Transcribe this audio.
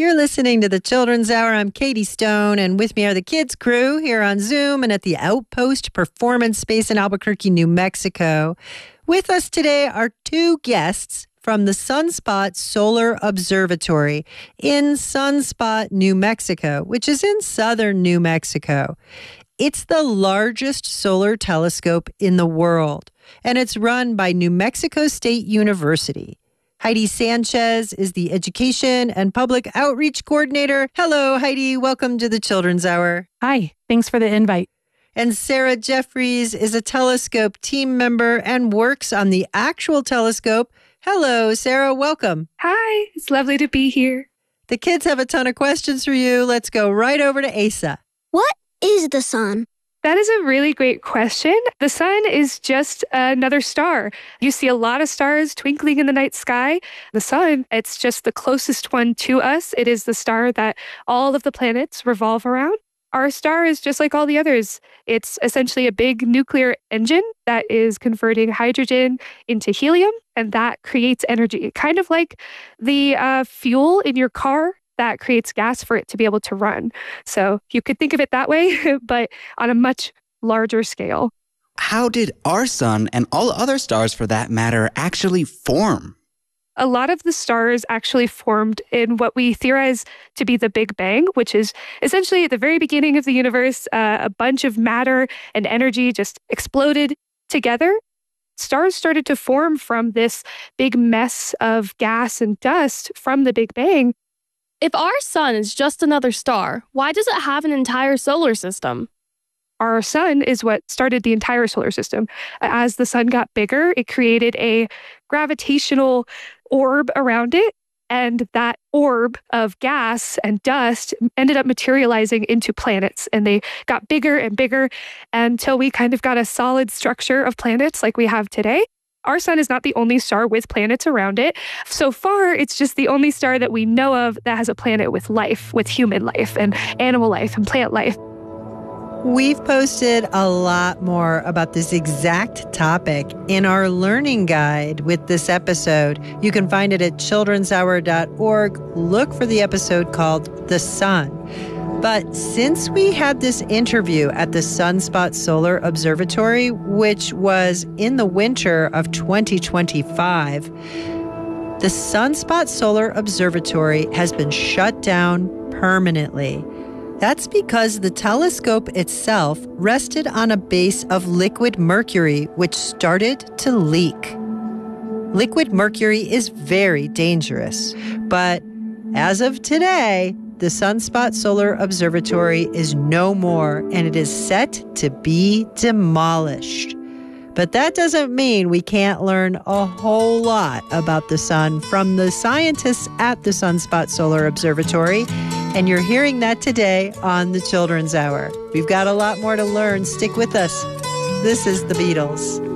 You're listening to the Children's Hour. I'm Katie Stone, and with me are the kids' crew here on Zoom and at the Outpost Performance Space in Albuquerque, New Mexico. With us today are two guests from the Sunspot Solar Observatory in Sunspot, New Mexico, which is in southern New Mexico. It's the largest solar telescope in the world, and it's run by New Mexico State University. Heidi Sanchez is the Education and Public Outreach Coordinator. Hello, Heidi. Welcome to the Children's Hour. Hi. Thanks for the invite. And Sarah Jeffries is a telescope team member and works on the actual telescope. Hello, Sarah. Welcome. Hi. It's lovely to be here. The kids have a ton of questions for you. Let's go right over to Asa. What is the sun? That is a really great question. The sun is just another star. You see a lot of stars twinkling in the night sky. The sun, it's just the closest one to us. It is the star that all of the planets revolve around. Our star is just like all the others. It's essentially a big nuclear engine that is converting hydrogen into helium, and that creates energy, kind of like the fuel in your car that creates gas for it to be able to run. So you could think of it that way, but on a much larger scale. How did our sun, and all other stars for that matter, actually form? A lot of the stars actually formed in what we theorize to be the Big Bang, which is essentially at the very beginning of the universe, a bunch of matter and energy just exploded together. Stars started to form from this big mess of gas and dust from the Big Bang. If our sun is just another star, why does it have an entire solar system? Our sun is what started the entire solar system. As the sun got bigger, it created a gravitational orb around it, and that orb of gas and dust ended up materializing into planets, and they got bigger and bigger until we kind of got a solid structure of planets like we have today. Our sun is not the only star with planets around it. So far, it's just the only star that we know of that has a planet with life, with human life and animal life and plant life. We've posted a lot more about this exact topic in our learning guide with this episode. You can find it at childrenshour.org. Look for the episode called The Sun. But since we had this interview at the Sunspot Solar Observatory, which was in the winter of 2025, the Sunspot Solar Observatory has been shut down permanently. That's because the telescope itself rested on a base of liquid mercury, which started to leak. Liquid mercury is very dangerous, but as of today, the Sunspot Solar Observatory is no more, and it is set to be demolished. But that doesn't mean we can't learn a whole lot about the sun from the scientists at the Sunspot Solar Observatory, and you're hearing that today on the Children's Hour. We've got a lot more to learn. Stick with us. This is the Beatles.